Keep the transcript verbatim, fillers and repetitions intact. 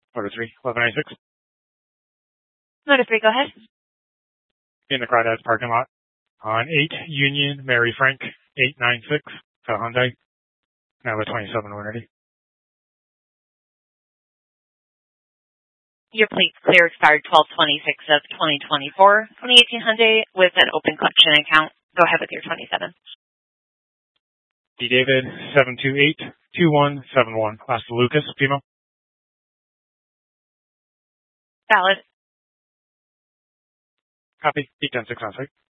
Motor three, eleven ninety-six. Motor three, go ahead. In the Crawdads parking lot on eight Union, Mary Frank, eight nine six, for Hyundai. Now the twenty-seven we're ready. Your plate's clear, expired twelve twenty-six of twenty twenty-four. twenty eighteen Hyundai with an open collection account. Go ahead with your twenty-seven. D. David, seven two eight, two one seven one. Last to Lucas, Pimo. Valid. Copy. eight ten six on site.